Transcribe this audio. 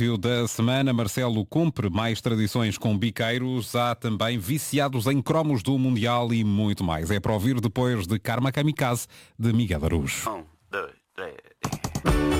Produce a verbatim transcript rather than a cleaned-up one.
episódio da semana, Marcelo cumpre mais tradições com biqueiros. Há também viciados em cromos do Mundial e muito mais. É para ouvir depois de Karma Kamikaze, de Miguel Araújo. Um, dois, três.